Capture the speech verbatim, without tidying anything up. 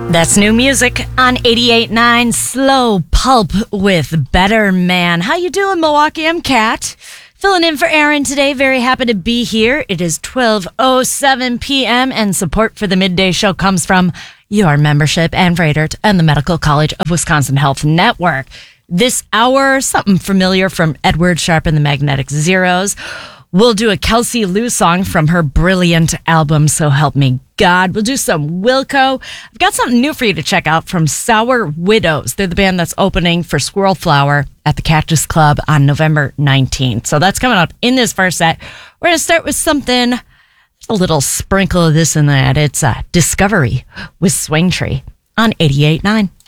That's new music on eighty-eight point nine Slow Pulp with Better Man. How you doing, Milwaukee? I'm Kat. Filling in for Aaron today. Very happy to be here. It is twelve oh seven p.m. and support for the midday show comes from your membership and Fredert and the Medical College of Wisconsin Health Network. This hour, something familiar from Edward Sharpe and the Magnetic Zeros. We'll do a Kelsey Lou song from her brilliant album, So Help Me God. We'll do some Wilco. I've got something new for you to check out from Sour Widows. They're the band that's opening for Squirrel Flower at the Cactus Club on November nineteenth. So that's coming up in this first set. We're going to start with something, a little sprinkle of this and that. It's uh, Discovery with Swing Tree on eighty-eight point nine.